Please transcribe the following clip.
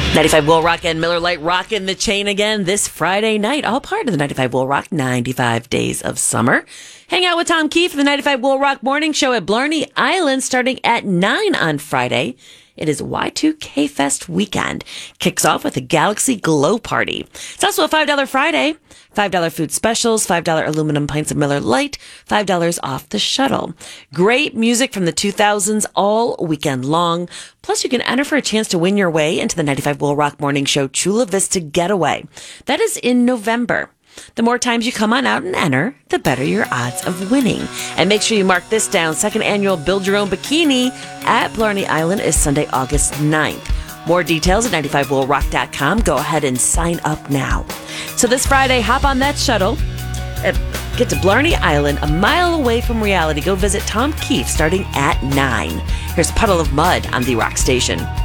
95 Will Rock and Miller Lite rocking the chain again this Friday night, all part of the 95 Will Rock 95 Days of Summer. Hang out with Tom Keefe for the 95 Will Rock Morning Show at Blarney Island starting at 9 on Friday. It is Y2K Fest weekend. Kicks off with a Galaxy Glow Party. It's also a $5 Friday. $5 food specials, $5 aluminum pints of Miller Lite, $5 off the shuttle. Great music from the 2000s all weekend long. Plus, you can enter for a chance to win your way into the 95 Will Rock Morning Show Chula Vista Getaway. That is in November. The more times you come on out and enter, the better your odds of winning. And make sure you mark this down. Second annual Build Your Own Bikini at Blarney Island is Sunday, August 9th. More details at 95willrock.com. Go ahead and sign up now. So this Friday, hop on that shuttle. Get to Blarney Island, a mile away from reality. Go visit Tom Keefe starting at 9. Here's Puddle of Mud on the Rock Station.